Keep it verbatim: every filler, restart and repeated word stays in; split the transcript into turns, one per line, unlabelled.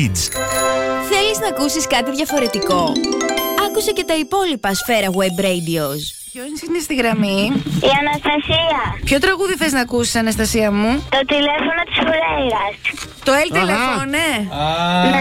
Θέλεις να ακούσεις κάτι διαφορετικό? Άκουσε και τα υπόλοιπα Σφαίρα Web Radios.
Ποιος είναι στη γραμμή?
Η Αναστασία.
Ποιο τραγούδι θες να ακούσεις, Αναστασία μου?
Το τηλέφωνο της Φουρέιρας.
Το Ελ Τελεφώνε.
Α,